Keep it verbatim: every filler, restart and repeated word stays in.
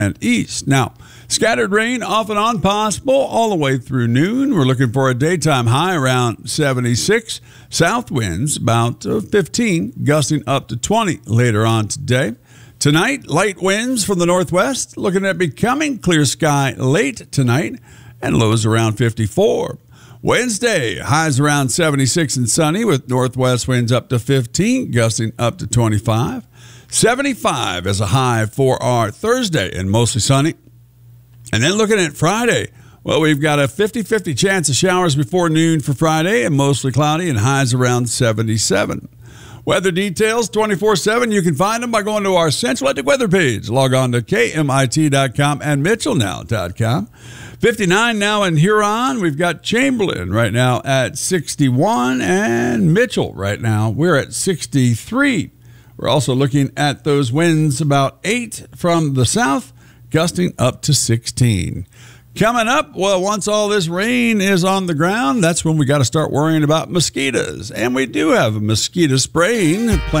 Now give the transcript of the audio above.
and east. Now, scattered rain off and on possible all the way through noon. We're looking for a daytime high around seventy-six. South winds about fifteen, gusting up to twenty later on today. Tonight, light winds from the northwest, looking at becoming clear sky late tonight, and lows around fifty-four. Wednesday, highs around seventy-six and sunny with northwest winds up to fifteen, gusting up to twenty-five. seventy-five as a high for our Thursday and mostly sunny. And then looking at Friday, well, we've got a fifty-fifty chance of showers before noon for Friday and mostly cloudy and highs around seventy-seven. Weather details twenty-four seven. You can find them by going to our Central Atlantic weather page. Log on to K M I T dot com and Mitchell Now dot com. fifty-nine now in Huron. We've got Chamberlain right now at sixty-one and Mitchell right now. We're at sixty-three. We're also looking at those winds about eight from the south, gusting up to sixteen. Coming up, well, once all this rain is on the ground, that's when we got to start worrying about mosquitoes. And we do have a mosquito spraying